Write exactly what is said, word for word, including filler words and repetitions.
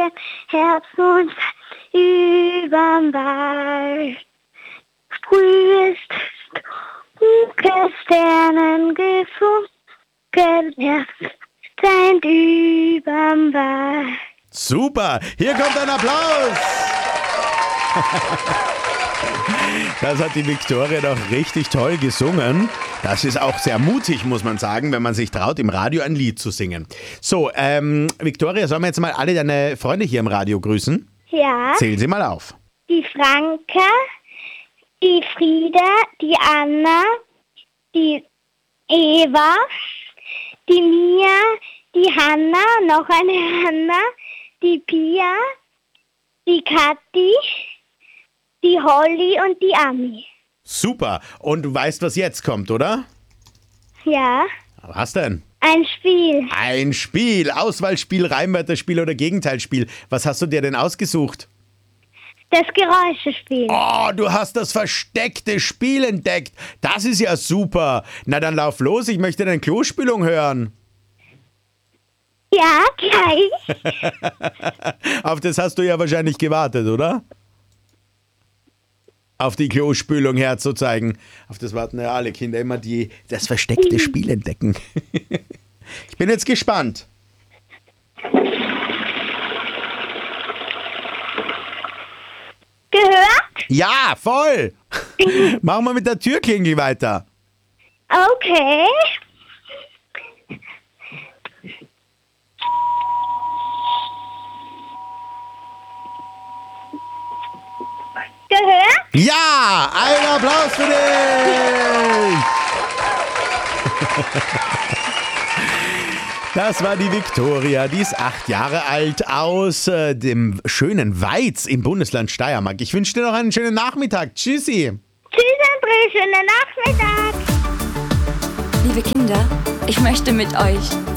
dem Herbst überm Wald. Früh ist dunkel, Sternen gefunkelt, Herbst scheint überm Wald. Super, hier kommt ein Applaus. Das hat die Viktoria doch richtig toll gesungen. Das ist auch sehr mutig, muss man sagen, wenn man sich traut, im Radio ein Lied zu singen. So, ähm, Viktoria, sollen wir jetzt mal alle deine Freunde hier im Radio grüßen? Ja. Zählen sie mal auf. Die Franka, die Frieda, die Anna, die Eva, die Mia, die Hanna, noch eine Hanna, die Pia, die Kathi, die Holly und die Ami. Super. Und du weißt, was jetzt kommt, oder? Ja. Was denn? Ein Spiel. Ein Spiel. Auswahlspiel, Reimwörterspiel oder Gegenteilspiel. Was hast du dir denn ausgesucht? Das Geräuschespiel. Oh, du hast das versteckte Spiel entdeckt. Das ist ja super. Na dann lauf los, ich möchte deine Klospülung hören. Ja, gleich. Auf das hast du ja wahrscheinlich gewartet, oder? Auf die Klospülung herzuzeigen. Auf das warten ja alle Kinder immer, die das versteckte Spiel entdecken. Ich bin jetzt gespannt. Gehört? Ja, voll. Machen wir mit der Türklingel weiter. Okay. Gehört? Ja, ein Applaus für dich. Das war die Viktoria, die ist acht Jahre alt, aus äh, dem schönen Weiz im Bundesland Steiermark. Ich wünsche dir noch einen schönen Nachmittag. Tschüssi. Tschüss, André, schönen Nachmittag. Liebe Kinder, ich möchte mit euch